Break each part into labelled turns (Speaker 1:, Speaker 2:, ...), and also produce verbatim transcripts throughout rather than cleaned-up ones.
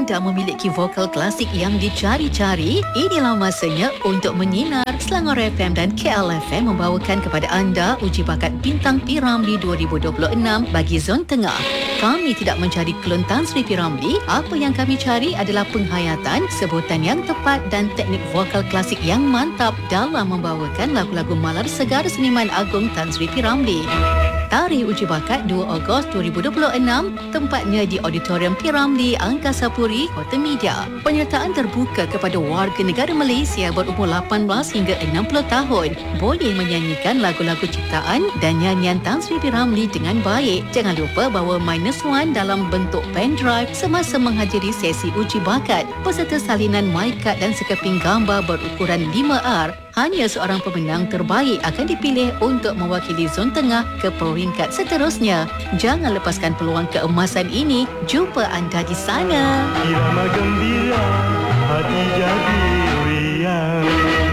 Speaker 1: anda memiliki vokal klasik yang dicari-cari? Inilah masanya untuk menyinar. Selangor F M dan K L F M membawakan kepada anda uji bakat Bintang P. Ramlee dua ribu dua puluh enam bagi Zon Tengah. Kami tidak mencari klon Tan Sri P. Ramlee. Apa yang kami cari adalah penghayatan, sebutan yang tepat dan teknik vokal klasik yang mantap dalam membawakan lagu-lagu malar segar seniman agung Tan Sri P. Ramlee. Tarikh uji bakat dua Ogos dua ribu dua puluh enam, tempatnya di Auditorium P. Ramlee, Angkasa Puri, Kota Media. Penyertaan terbuka kepada warga negara Malaysia berumur lapan belas hingga enam puluh tahun. Boleh menyanyikan lagu-lagu ciptaan dan nyanyian Tan Sri P. Ramlee dengan baik. Jangan lupa bawa minus one dalam bentuk pen drive semasa menghadiri sesi uji bakat. Peserta salinan mic card dan sekeping gambar berukuran lima R. Hanya seorang pemenang terbaik akan dipilih untuk mewakili Zon Tengah ke peringkat seterusnya. Jangan lepaskan peluang keemasan ini. Jumpa anda di sana.
Speaker 2: Irama gembira, hati jadi riang.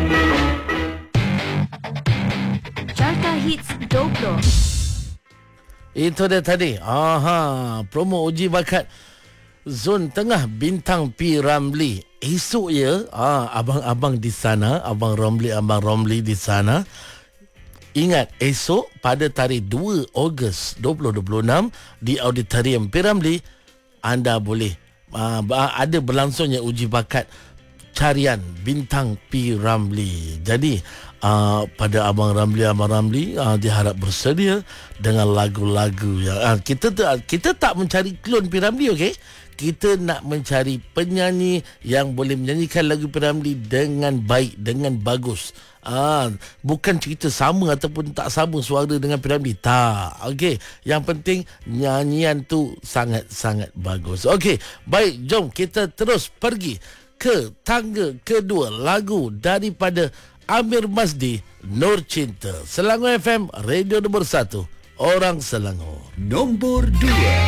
Speaker 3: Carta Hits dua puluh.
Speaker 4: Itu dia tadi. Aha, promo uji bakat Zon Tengah Bintang P. Ramlee. Esok ya, ah, abang-abang di sana, abang Ramlee, abang Ramlee di sana. Ingat, esok pada tarikh dua Ogos dua ribu dua puluh enam di Auditorium P. Ramlee, anda boleh uh, ada berlangsungnya uji bakat carian Bintang P. Ramlee. Jadi uh, pada abang Ramlee, abang Ramlee uh, diharap bersedia dengan lagu-lagu yang uh, kita kita tak mencari klon P. Ramlee, okey? Kita nak mencari penyanyi yang boleh menyanyikan lagu P. Ramlee dengan baik, dengan bagus. Ah, bukan cerita sama ataupun tak sama suara dengan P. Ramlee. Tak. Okey. Yang penting nyanyian tu sangat-sangat bagus. Okey. Baik, jom kita terus pergi ke tangga kedua, lagu daripada Amir Masdi, Nur Cinta. Selangor F M, radio nombor satu. Orang Selangor.
Speaker 5: Nombor dua.